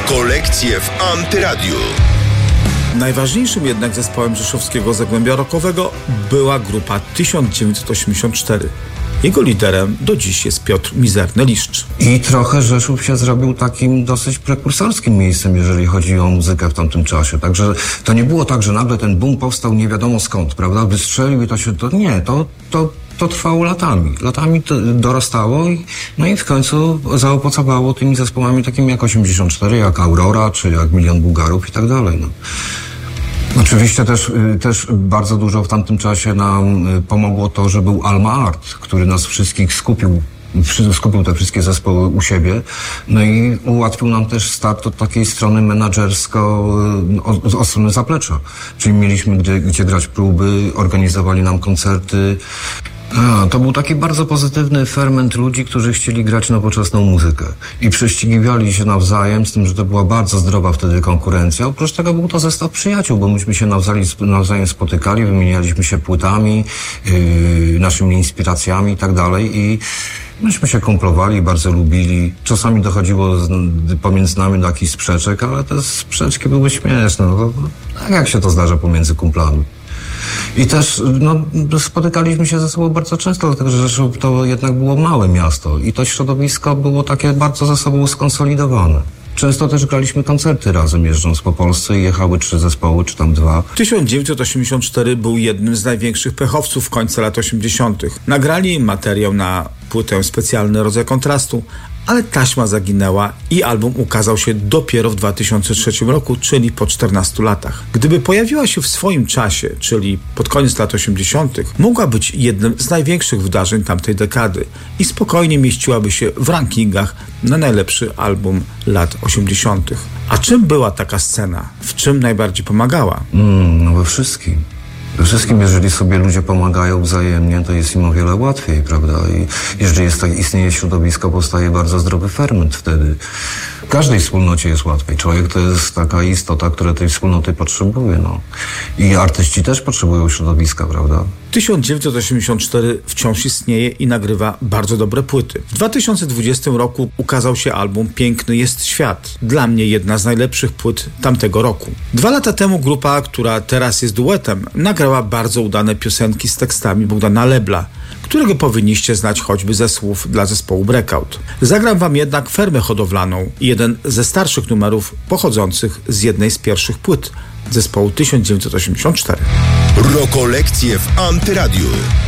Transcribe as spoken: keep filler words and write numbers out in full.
Rokolekcje w Antyradiu. Najważniejszym jednak zespołem rzeszowskiego zagłębia rockowego była grupa tysiąc dziewięćset osiemdziesiąt cztery. Jego liderem do dziś jest Piotr Mizerny Liszcz. I trochę Rzeszów się zrobił takim dosyć prekursorskim miejscem, jeżeli chodzi o muzykę w tamtym czasie. Także to nie było tak, że nagle ten boom powstał nie wiadomo skąd, prawda? Wystrzelił i to się... To nie, to... to To trwało latami. Latami to dorastało i, no i w końcu zaowocowało tymi zespołami takimi jak osiemdziesiąt cztery, jak Aurora, czy jak Milion Bułgarów i tak dalej. No. Oczywiście też, też bardzo dużo w tamtym czasie nam pomogło to, że był Alma Art, który nas wszystkich skupił skupił te wszystkie zespoły u siebie, no i ułatwił nam też start od takiej strony menadżersko, od, od strony zaplecza. Czyli mieliśmy gdzie, gdzie grać próby, organizowali nam koncerty. A, to był taki bardzo pozytywny ferment ludzi, którzy chcieli grać nowoczesną muzykę i prześcigiwali się nawzajem, z tym, że to była bardzo zdrowa wtedy konkurencja. Oprócz tego był to zestaw przyjaciół, bo myśmy się nawzajem, nawzajem spotykali, wymienialiśmy się płytami, yy, naszymi inspiracjami i tak dalej i myśmy się kumplowali, bardzo lubili. Czasami dochodziło z, pomiędzy nami do jakichś sprzeczek, ale te sprzeczki były śmieszne. No, tak jak się to zdarza pomiędzy kumplami. I też no, spotykaliśmy się ze sobą bardzo często, dlatego że Rzeszów to jednak było małe miasto i to środowisko było takie bardzo ze sobą skonsolidowane. Często też graliśmy koncerty razem, jeżdżąc po Polsce i jechały trzy zespoły, czy tam dwa. tysiąc dziewięćset osiemdziesiąt cztery był jednym z największych pechowców końca lat osiemdziesiątych. Nagrali materiał na płytę Specjalny rodzaj kontrastu, ale taśma zaginęła i album ukazał się dopiero w dwa tysiące trzecim roku, czyli po czternastu latach. Gdyby pojawiła się w swoim czasie, czyli pod koniec lat osiemdziesiątych, mogła być jednym z największych wydarzeń tamtej dekady i spokojnie mieściłaby się w rankingach na najlepszy album lat osiemdziesiątych. A czym była taka scena? W czym najbardziej pomagała? Mm, no we wszystkim. We wszystkim, jeżeli sobie ludzie pomagają wzajemnie, to jest im o wiele łatwiej, prawda? I jeżeli jest tak, istnieje środowisko, powstaje bardzo zdrowy ferment wtedy. W każdej wspólnocie jest łatwiej. Człowiek to jest taka istota, która tej wspólnoty potrzebuje, no. I artyści też potrzebują środowiska, prawda? tysiąc dziewięćset osiemdziesiąt cztery wciąż istnieje i nagrywa bardzo dobre płyty. W dwa tysiące dwudziestym roku ukazał się album Piękny jest świat. Dla mnie jedna z najlepszych płyt tamtego roku. Dwa lata temu grupa, która teraz jest duetem, nagrała bardzo udane piosenki z tekstami Bogdana Lebla, którego powinniście znać choćby ze słów dla zespołu Breakout. Zagram wam jednak Fermę hodowlaną, jeden ze starszych numerów pochodzących z jednej z pierwszych płyt zespołu tysiąc dziewięćset osiemdziesiąt cztery. Rokolekcje w Antyradiu.